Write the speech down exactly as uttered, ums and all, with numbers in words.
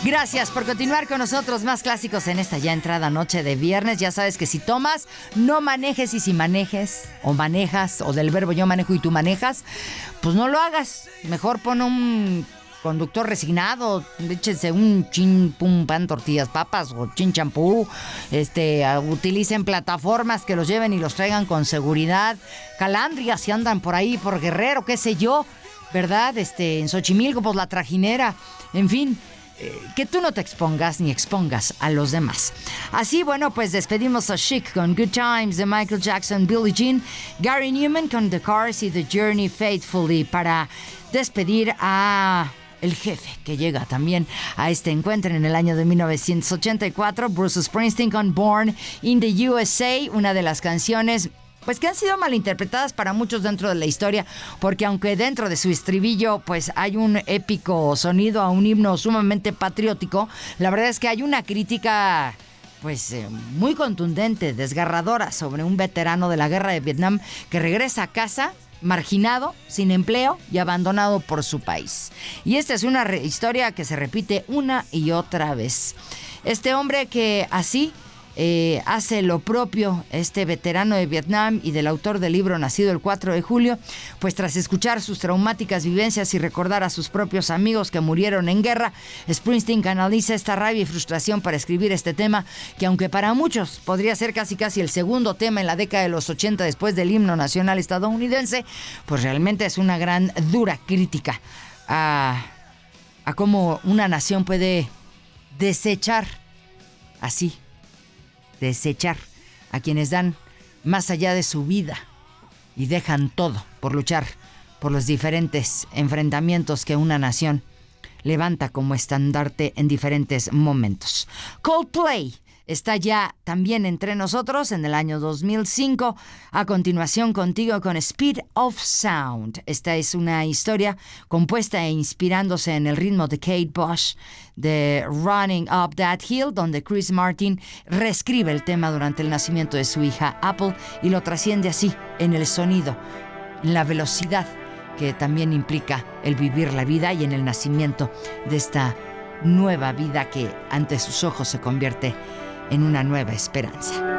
Gracias por continuar con nosotros. Más clásicos en esta ya entrada noche de viernes. Ya sabes que si tomas, no manejes, y si manejes o manejas, o del verbo yo manejo y tú manejas, pues no lo hagas. Mejor pon un conductor resignado, échense un chin pum pan tortillas papas o chin champú, este, utilicen plataformas que los lleven y los traigan con seguridad. Calandrias si andan por ahí, por Guerrero, qué sé yo, ¿verdad? Este, en Xochimilco, pues la trajinera, en fin. Eh, que tú no te expongas ni expongas a los demás. Así, bueno, pues despedimos a Chic con Good Times de Michael Jackson, Billie Jean, Gary Newman con The Cars y The Journey Faithfully, para despedir a el jefe que llega también a este encuentro en el año de mil novecientos ochenta y cuatro, Bruce Springsteen con Born in the U S A, una de las canciones pues que han sido malinterpretadas para muchos dentro de la historia, porque aunque dentro de su estribillo pues hay un épico sonido a un himno sumamente patriótico, la verdad es que hay una crítica pues eh, muy contundente, desgarradora, sobre un veterano de la guerra de Vietnam que regresa a casa marginado, sin empleo y abandonado por su país. Y esta es una re- historia que se repite una y otra vez. Este hombre que así Eh, hace lo propio, este veterano de Vietnam y del autor del libro Nacido el cuatro de julio, pues tras escuchar sus traumáticas vivencias y recordar a sus propios amigos que murieron en guerra, Springsteen canaliza esta rabia y frustración para escribir este tema que, aunque para muchos podría ser casi casi el segundo tema en la década de los ochenta después del himno nacional estadounidense, pues realmente es una gran, dura crítica a, a cómo una nación puede desechar así desechar a quienes dan más allá de su vida y dejan todo por luchar por los diferentes enfrentamientos que una nación levanta como estandarte en diferentes momentos. Coldplay está ya también entre nosotros en el año dos mil cinco. A continuación, contigo con Speed of Sound. Esta es una historia compuesta e inspirándose en el ritmo de Kate Bush de Running Up That Hill, donde Chris Martin reescribe el tema durante el nacimiento de su hija Apple y lo trasciende así en el sonido, en la velocidad que también implica el vivir la vida y en el nacimiento de esta nueva vida que ante sus ojos se convierte en una nueva esperanza.